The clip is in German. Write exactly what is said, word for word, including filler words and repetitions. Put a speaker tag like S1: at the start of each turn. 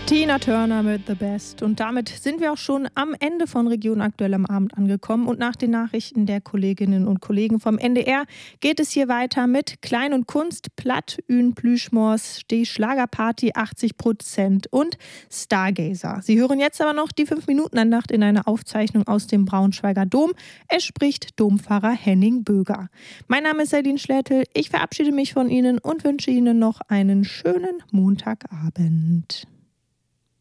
S1: Tina Turner mit The Best. Und damit sind wir auch schon am Ende von Region Aktuell am Abend angekommen. Und nach den Nachrichten der Kolleginnen und Kollegen vom N D R geht es hier weiter mit Klein und Kunst, Platt, Ün Plüschmors, Steh Schlagerparty achtzig Prozent und Stargazer. Sie hören jetzt aber noch die fünf Minuten Andacht in einer Aufzeichnung aus dem Braunschweiger Dom. Es spricht Dompfarrer Henning Böger. Mein Name ist Nadine Schlätel. Ich verabschiede mich von Ihnen und wünsche Ihnen noch einen schönen Montagabend.